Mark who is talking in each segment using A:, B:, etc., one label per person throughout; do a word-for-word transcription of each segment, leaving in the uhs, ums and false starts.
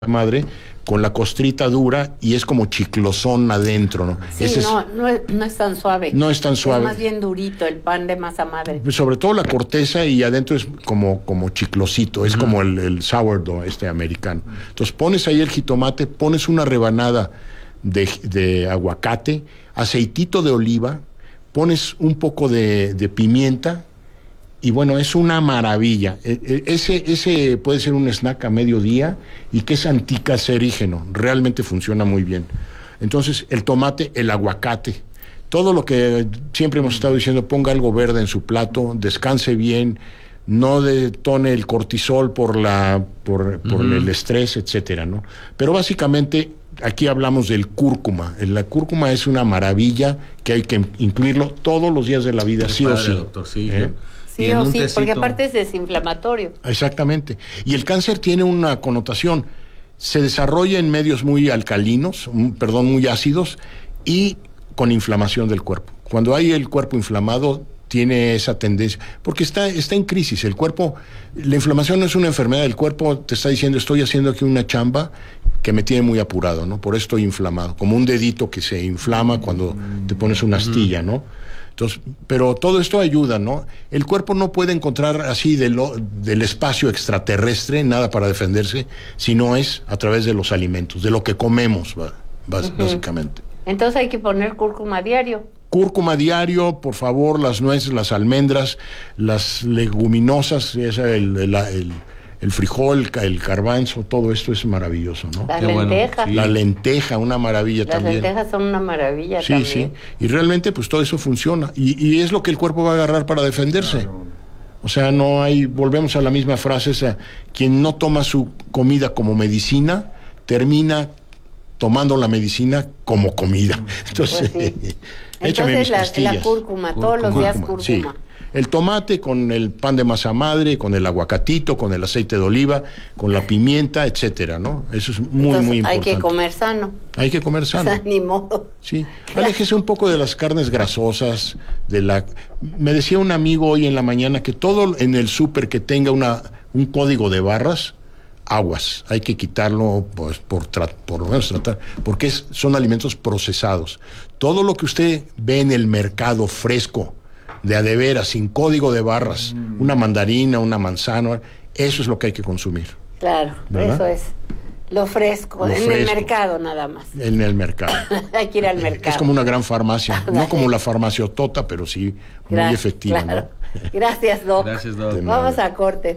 A: madre con la costrita dura y es como chiclosón adentro, ¿no?
B: Sí,
A: Ese
B: no,
A: es,
B: no, es, no es tan suave.
A: No es tan suave.
B: Es más bien durito el pan de masa madre.
A: Sobre todo la corteza y adentro es como, como chiclosito, es uh-huh. como el, el sourdough este americano. Entonces pones ahí el jitomate, pones una rebanada de, de aguacate, aceitito de oliva, pones un poco de, de pimienta. Y bueno, es una maravilla. Ese, ese puede ser un snack a mediodía y que es anticancerígeno. Realmente funciona muy bien. Entonces, el tomate, el aguacate, todo lo que siempre hemos estado diciendo, ponga algo verde en su plato, descanse bien, no detone el cortisol por la por, por uh-huh. el estrés, etcétera, ¿no? Pero básicamente aquí hablamos del cúrcuma. La cúrcuma es una maravilla que hay que incluirlo todos los días de la vida, sí o sí.
C: Doctor, sí.
A: ¿Eh?
B: Sí o sí, tecito. Porque aparte es desinflamatorio.
A: Exactamente. Y el cáncer tiene una connotación. Se desarrolla en medios muy alcalinos, perdón, muy ácidos y con inflamación del cuerpo. Cuando hay el cuerpo inflamado, tiene esa tendencia, porque está, está en crisis. El cuerpo, la inflamación no es una enfermedad, el cuerpo te está diciendo, estoy haciendo aquí una chamba que me tiene muy apurado, ¿no? Por eso estoy inflamado, como un dedito que se inflama cuando te pones una astilla, ¿no? Entonces, pero todo esto ayuda, ¿no? El cuerpo no puede encontrar así de lo, del espacio extraterrestre nada para defenderse, si no es a través de los alimentos, de lo que comemos, bas, uh-huh. básicamente.
B: Entonces hay que poner cúrcuma diario.
A: Cúrcuma diario, por favor, las nueces, las almendras, las leguminosas, esa, el, el, el, el frijol, el garbanzo, todo esto es maravilloso, ¿no?
B: La lenteja.
A: Bueno, sí. La lenteja, una maravilla
B: las
A: también.
B: Las lentejas son una maravilla
A: sí,
B: también.
A: Sí, sí. Y realmente, pues todo eso funciona. Y, y es lo que el cuerpo va a agarrar para defenderse. Claro. O sea, no hay, volvemos a la misma frase, esa, quien no toma su comida como medicina, termina tomando la medicina como comida. Entonces,
B: pues sí. Entonces la, la cúrcuma, todos cúrcuma. los días cúrcuma.
A: Sí. El tomate con el pan de masa madre, con el aguacatito, con el aceite de oliva, con la pimienta, etcétera, ¿no? Eso es muy, Entonces, muy importante.
B: Hay que comer sano.
A: Hay que comer sano.
B: O sea, ni modo.
A: Sí. Aléjese un poco de las carnes grasosas, de la... Me decía un amigo hoy en la mañana que todo en el súper que tenga una, un código de barras, aguas, hay que quitarlo pues, por, tra- por lo menos tratar, porque es, son alimentos procesados. Todo lo que usted ve en el mercado fresco, de a de veras, sin código de barras, mm. una mandarina, una manzana, eso es lo que hay que consumir.
B: Claro, ¿verdad? Eso es lo fresco, lo en fresco. El mercado nada más.
A: En el mercado.
B: Hay que ir al mercado.
A: Es como una gran farmacia, no como la farmaciotota, pero sí muy Gracias, efectiva.
B: Claro.
A: ¿no?
B: Gracias, Doc.
C: Gracias, Doc.
B: Vamos a corte.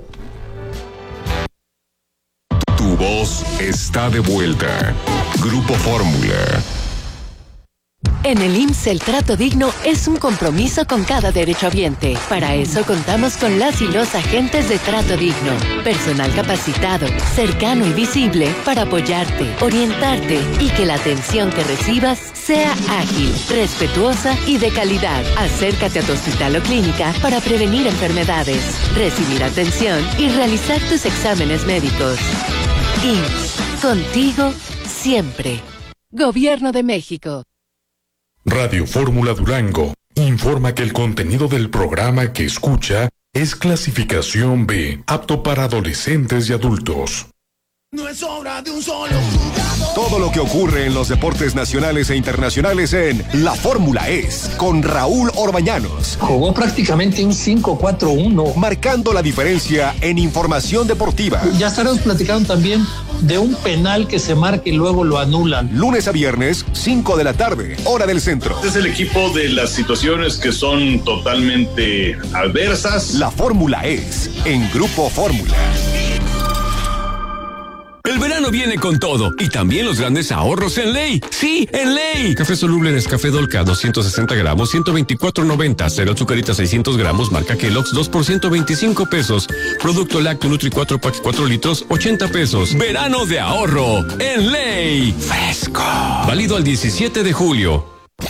D: Tu voz está de vuelta. Grupo Fórmula.
E: En el I M S S el trato digno es un compromiso con cada derechohabiente. Para eso contamos con las y los agentes de trato digno. Personal capacitado, cercano y visible para apoyarte, orientarte y que la atención que recibas sea ágil, respetuosa y de calidad. Acércate a tu hospital o clínica para prevenir enfermedades, recibir atención y realizar tus exámenes médicos. I M S S, contigo siempre. Gobierno de México.
D: Radio Fórmula Durango informa que el contenido del programa que escucha es clasificación B, apto para adolescentes y adultos.
F: No es obra de un solo jugador.
G: Todo lo que ocurre en los deportes nacionales e internacionales en La Fórmula es con Raúl Orbañanos.
H: Jugó prácticamente un cinco cuatro uno.
G: Marcando la diferencia en información deportiva.
H: Ya estaremos platicando también de un penal que se marca y luego lo anulan.
G: Lunes a viernes, cinco de la tarde, hora del centro.
I: Este es el equipo de las situaciones que son totalmente adversas.
G: La Fórmula es en Grupo Fórmula.
J: El verano viene con todo y también los grandes ahorros en Ley. ¡Sí, en Ley! Café soluble Nescafé Dolca, doscientos sesenta gramos, ciento veinticuatro noventa. Cero azucarita, seiscientos gramos, marca Kellogg's, dos por ciento veinticinco pesos. Producto lácteo Nutri cuatro Pack cuatro litros, ochenta pesos. Verano de ahorro en Ley. Fresco. Válido al diecisiete de julio.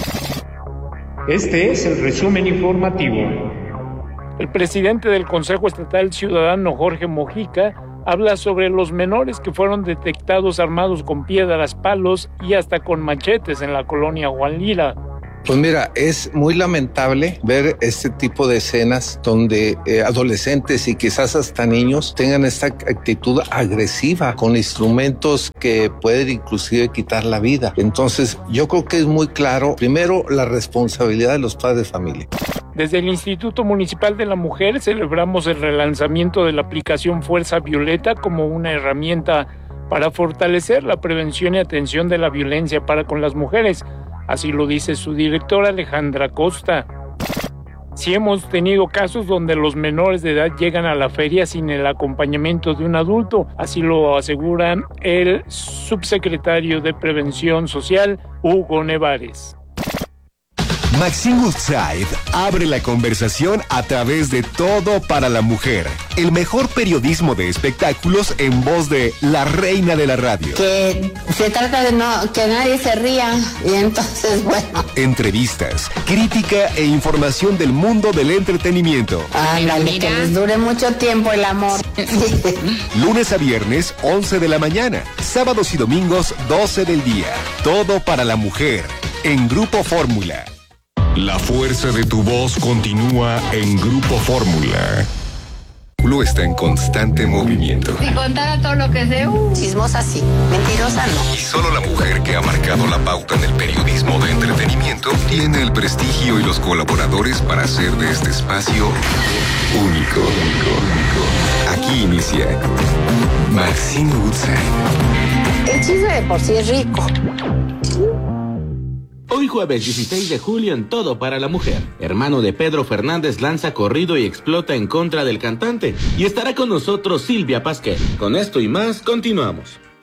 K: Este es el resumen informativo. El presidente del Consejo Estatal Ciudadano, Jorge Mojica, habla sobre los menores que fueron detectados armados con piedras, palos y hasta con machetes en la colonia Juan Lira.
C: Pues mira, es muy lamentable ver este tipo de escenas donde eh, adolescentes y quizás hasta niños tengan esta actitud agresiva con instrumentos que pueden inclusive quitar la vida. Entonces, yo creo que es muy claro, primero, la responsabilidad de los padres de familia.
K: Desde el Instituto Municipal de la Mujer celebramos el relanzamiento de la aplicación Fuerza Violeta como una herramienta para fortalecer la prevención y atención de la violencia para con las mujeres. Así lo dice su directora Alejandra Costa. Sí hemos tenido casos donde los menores de edad llegan a la feria sin el acompañamiento de un adulto, así lo aseguran el subsecretario de Prevención Social, Hugo Nevares.
G: Maxine Woodside abre la conversación a través de Todo para la Mujer, el mejor periodismo de espectáculos en voz de la reina de la radio.
B: Que se trata de no que nadie se ría y entonces, bueno.
G: Entrevistas, crítica e información del mundo del entretenimiento.
B: Ándale, que les dure mucho tiempo el amor.
G: Lunes a viernes, once de la mañana. Sábados y domingos, doce del día. Todo para la Mujer, en Grupo Fórmula.
D: La fuerza de tu voz continúa en Grupo Fórmula.
G: Lo está en constante movimiento.
B: Si contara todo lo que sé, uh, chismosa sí, mentirosa no.
G: Y solo la mujer que ha marcado la pauta en el periodismo de entretenimiento tiene el prestigio y los colaboradores para hacer de este espacio único. Aquí inicia Maxine Woodside.
B: El chisme de por sí es rico.
L: Hoy jueves dieciséis de julio en Todo para la Mujer, hermano de Pedro Fernández lanza corrido y explota en contra del cantante. Y estará con nosotros Silvia Pasquel. Con esto y más, continuamos.